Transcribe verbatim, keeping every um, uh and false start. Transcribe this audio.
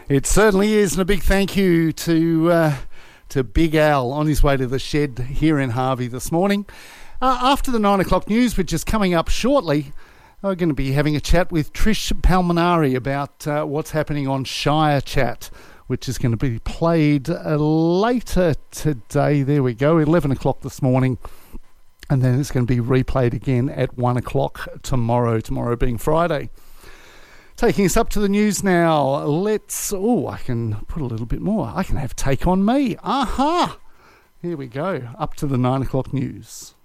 It certainly is, and a big thank you to uh, to Big Al on his way to the shed here in Harvey this morning. Uh, after the nine o'clock news, which is coming up shortly, we're going to be having a chat with Trish Palminari about uh, what's happening on Shire Chat, which is going to be played uh, later today. There we go, eleven o'clock this morning. And then it's going to be replayed again at one o'clock tomorrow, tomorrow being Friday. Taking us up to the news now. Let's... Oh, I can put a little bit more. I can have Take On Me. Aha! Here we go. Up to the nine o'clock news.